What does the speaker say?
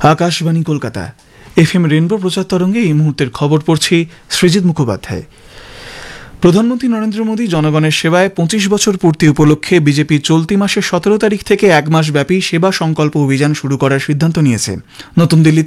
Akashvani Kolkata FM rainbow প্রচার তরঙ্গে এই মুহূর্তের খবর পড়ছি সৃজিত মুখোপাধ্যায়। প্রধানমন্ত্রী নরেন্দ্র মোদী জনগণের সেবায় 25 বছর পূর্তি উপলক্ষে বিজেপি চলতি মাসের 17 তারিখ থেকে এক মাস ব্যাপী সেবা সংকল্প অভিযান শুরু করার সিদ্ধান্ত নিয়েছে। নতুন দিল্লিতে